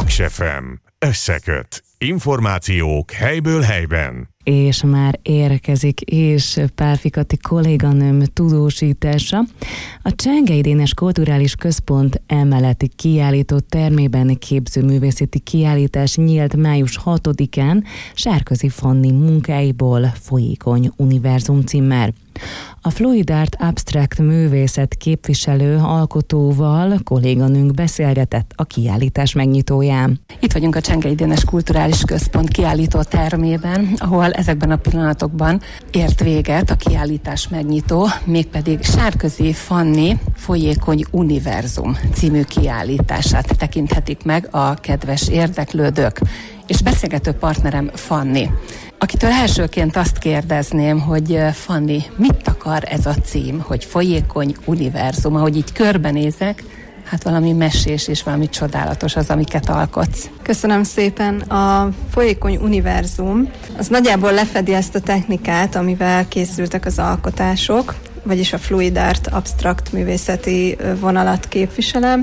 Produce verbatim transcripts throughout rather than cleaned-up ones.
Paks ef em. Összeköt. Információk helyből helyben. És már érkezik és Pálfikati kolléganőm tudósítása. A Csengei Dénes Kulturális Központ emeleti kiállító termében képzőművészeti kiállítás nyílt május hatodikán Sárközi Fanni munkáiból Folyékony univerzum címmel. A Fluid Art Abstract művészet képviselő alkotóval kolléganőnk beszélgetett a kiállítás megnyitóján. Itt vagyunk a Csengei Dénes Kulturális Központ kiállító termében, ahol ezekben a pillanatokban ért véget a kiállítás megnyitó, mégpedig Sárközi Fanni Folyékony univerzum című kiállítását tekinthetik meg a kedves érdeklődők. És beszélgető partnerem Fanni, akitől elsőként azt kérdezném, hogy Fanni, mit akar ez a cím, hogy Folyékony univerzum? Ahogy így körbenézek, hát valami mesés és valami csodálatos az, amiket alkotsz. Köszönöm szépen. A Folyékony univerzum az nagyjából lefedi ezt a technikát, amivel készültek az alkotások, vagyis a Fluid Art Abstract művészeti vonalat képviselem.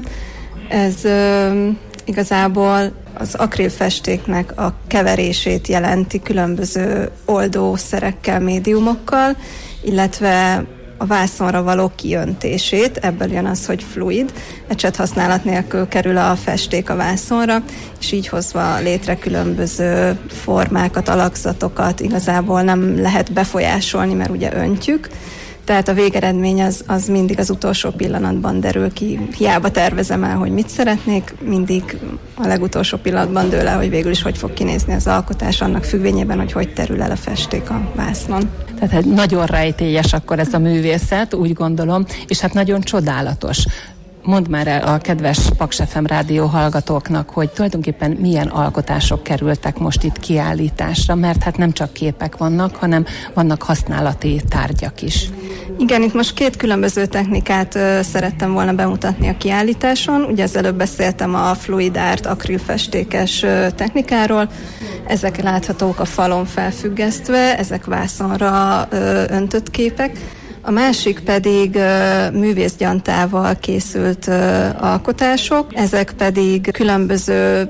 Ez ö, igazából az akrilfestéknek a keverését jelenti különböző oldószerekkel, médiumokkal, illetve a vászonra való kiöntését, ebből jön az, hogy fluid, ecset használat nélkül kerül a festék a vászonra, és így hozva létre különböző formákat, alakzatokat igazából nem lehet befolyásolni, mert ugye öntjük. Tehát a végeredmény az, az mindig az utolsó pillanatban derül ki. Hiába tervezem el, hogy mit szeretnék, mindig a legutolsó pillanatban dől el, hogy végül is hogy fog kinézni az alkotás, annak függvényében, hogy hogy terül el a festék a vásznon. Tehát nagyon rejtélyes akkor ez a művészet, úgy gondolom, és hát nagyon csodálatos. Mondd már el a kedves Paks ef em rádió hallgatóknak, hogy tulajdonképpen milyen alkotások kerültek most itt kiállításra, mert hát nem csak képek vannak, hanem vannak használati tárgyak is. Igen, itt most két különböző technikát ö, szerettem volna bemutatni a kiállításon. Ugye az előbb beszéltem a Fluid Art akrilfestékes ö, technikáról. Ezek láthatók a falon felfüggesztve, ezek vászonra ö, öntött képek. A másik pedig uh, művészgyantával készült uh, alkotások, ezek pedig különböző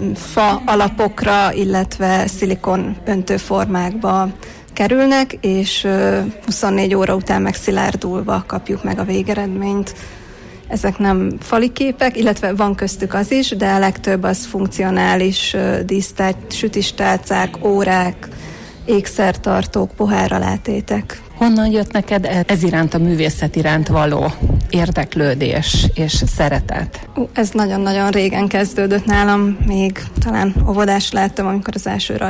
fa alapokra, illetve szilikon öntőformákba kerülnek, és uh, huszonnégy óra után megszilárdulva kapjuk meg a végeredményt. Ezek nem fali képek, illetve van köztük az is, de a legtöbb az funkcionális uh, dísztárgy, sütistálcák, órák, ékszertartók, pohárralátétek. Honnan jött neked ez iránt, a művészet iránt való érdeklődés és szeretet? Ez nagyon-nagyon régen kezdődött nálam, még talán óvodás láttam, amikor az első